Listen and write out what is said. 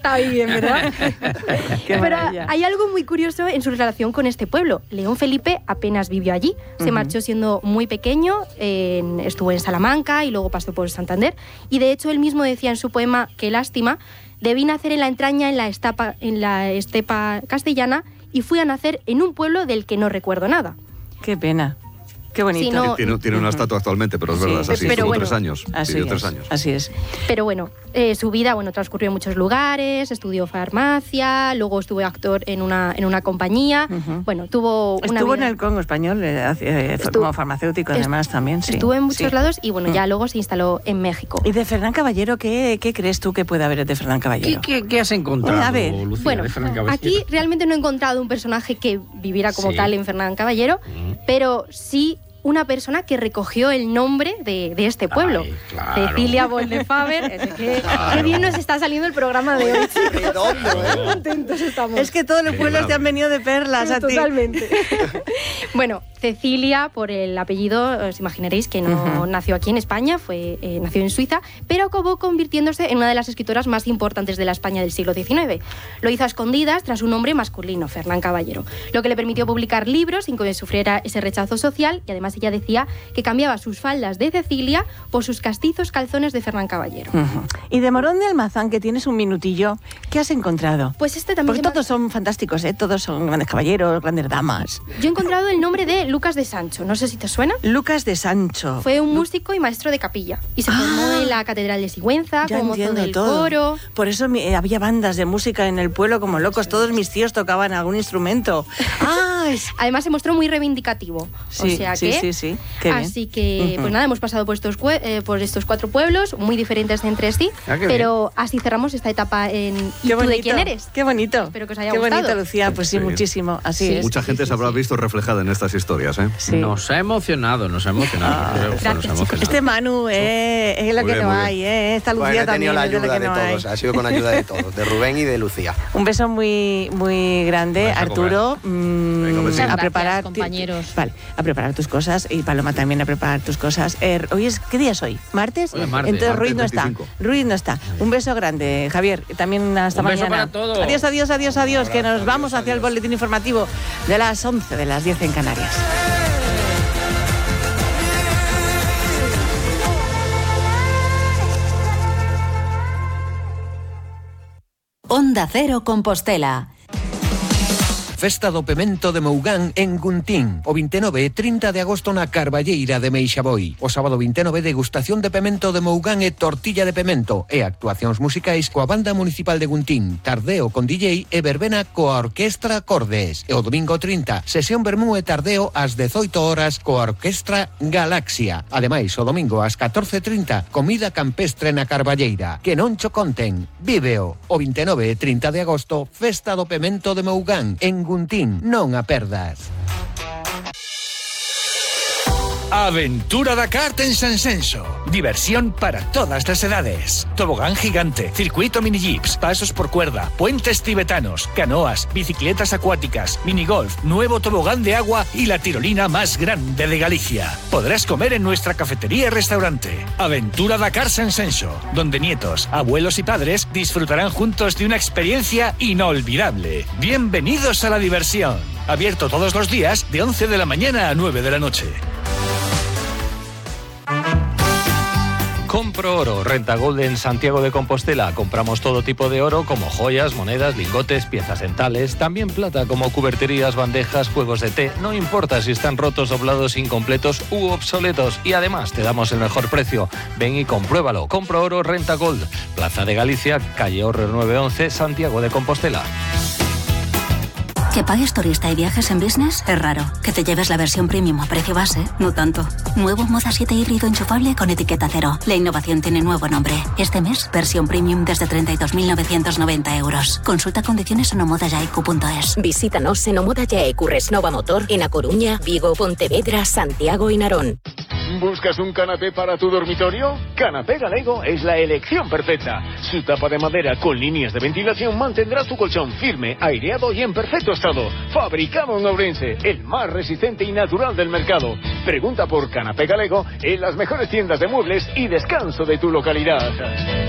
está bien, ¿verdad? Pero hay algo muy curioso en su relación con este pueblo. León Felipe apenas vivió allí. Se marchó siendo muy pequeño, estuvo en Salamanca y luego pasó por Santander. Y de hecho él mismo decía en su poema Qué lástima, debí nacer en la entraña, en la estepa castellana, y fui a nacer en un pueblo del que no recuerdo nada. Qué pena. Qué bonito. Sí, no, tiene una estatua actualmente, pero es verdad, es así. Pero Estuvo bueno, 3 años. Vivió 3 años. Así es. Pero bueno, su vida transcurrió en muchos lugares, estudió farmacia, luego estuvo actor en una compañía. Bueno, tuvo una Estuvo vida... en el Congo español, como farmacéutico además también, sí. Estuvo en muchos lados y ya luego se instaló en México. ¿Y de Fernán Caballero qué crees tú que puede haber de Fernán Caballero? ¿Qué has encontrado, A ver. Lucía, de Fernán Caballero? Aquí realmente no he encontrado un personaje que viviera como tal en Fernán Caballero, pero sí una persona que recogió el nombre de este pueblo. Ay, claro. Cecilia Boldefáber. Qué bien nos está saliendo el programa de hoy, chicos. Qué contentos estamos. Es que todos los pueblos te han venido de perlas a ti. Totalmente. Bueno, Cecilia, por el apellido, os imaginaréis que no nació aquí en España, nació en Suiza, pero acabó convirtiéndose en una de las escritoras más importantes de la España del siglo XIX. Lo hizo a escondidas tras un nombre masculino, Fernán Caballero, lo que le permitió publicar libros sin que sufriera ese rechazo social, y además ella decía que cambiaba sus faldas de Cecilia por sus castizos calzones de Fernán Caballero. Y de Morón de Almazán, que tienes un minutillo, ¿qué has encontrado? Pues este también... Porque todos son fantásticos, todos son grandes caballeros, grandes damas. Yo he encontrado el nombre de Lucas de Sancho, no sé si te suena. Lucas de Sancho. Fue un músico y maestro de capilla y se formó en la Catedral de Sigüenza como mozo del coro. Por eso había bandas de música en el pueblo como locos, todos mis tíos tocaban algún instrumento. Además se mostró muy reivindicativo. Sí, o sea sí, que, sí. Qué así que, pues nada, hemos pasado por estos 4 pueblos, muy diferentes entre sí, pero así cerramos esta etapa en ¿Y tú de quién eres? Qué bonito. Espero que os haya gustado. Qué bonito, Lucía, pues sí, muchísimo. Así es. Mucha gente se habrá visto reflejada en estas historias, ¿eh? Sí. Nos ha emocionado. Gracias, este Manu es lo que no hay, Esta Lucía también la es lo ayuda que de no todos, hay. ha sido con ayuda de todos, de Rubén y de Lucía. Un beso muy, muy grande, Arturo. A preparar, compañeros. Vale, a preparar tus cosas, y Paloma también a preparar tus cosas. ¿Qué día es hoy? ¿Martes? Martes. Entonces Ruiz no 25. está. Ruiz no está. Un beso grande, Javier. También hasta mañana. Un beso para todos. Adiós, que nos vamos hacia el boletín informativo de las 11, de las 10 en Canarias. Onda Cero Compostela. Festa do Pemento de Mougán en Guntín. O 29 e 30 de agosto na Carballeira de Meixaboi. O sábado 29 degustación de pemento de Mougán e tortilla de pemento. E actuacións musicais coa Banda Municipal de Guntín. Tardeo con DJ e verbena coa Orquestra Cordes. E o domingo 30, sesión vermú e tardeo ás 18 horas coa Orquestra Galaxia. Ademais, o domingo ás 14:30, comida campestre na Carballeira. Que non cho conten. Víveo. O 29 e 30 de agosto, Festa do Pemento de Mougán en Guntín, non a perdas. Aventura Dakar en Sansenso. Diversión para todas las edades. Tobogán gigante, circuito mini jeeps, pasos por cuerda, puentes tibetanos, canoas, bicicletas acuáticas, minigolf, nuevo tobogán de agua y la tirolina más grande de Galicia. Podrás comer en nuestra cafetería y restaurante. Aventura Dakar Sansenso, donde nietos, abuelos y padres disfrutarán juntos de una experiencia inolvidable. Bienvenidos a la diversión. Abierto todos los días de 11 de la mañana a 9 de la noche. Compro Oro, Renta Gold en Santiago de Compostela. Compramos todo tipo de oro como joyas, monedas, lingotes, piezas dentales, también plata como cuberterías, bandejas, juegos de té. No importa si están rotos, doblados, incompletos u obsoletos. Y además te damos el mejor precio. Ven y compruébalo. Compro Oro, Renta Gold. Plaza de Galicia, calle Horrer 911, Santiago de Compostela. Que pagues turista y viajes en business es raro. Que te lleves la versión premium a precio base, no tanto. Nuevo Moda 7 híbrido enchufable con etiqueta cero. La innovación tiene nuevo nombre. Este mes, versión premium desde 32.990 euros. Consulta condiciones en omodayaicu.es. Visítanos en Omoda Yaecu Resnova Motor en A Coruña, Vigo, Pontevedra, Santiago y Narón. ¿Buscas un canapé para tu dormitorio? Canapé Galego es la elección perfecta. Su tapa de madera con líneas de ventilación mantendrá tu colchón firme, aireado y en perfecto estado. Fabricado en Ourense, el más resistente y natural del mercado. Pregunta por Canapé Galego en las mejores tiendas de muebles y descanso de tu localidad.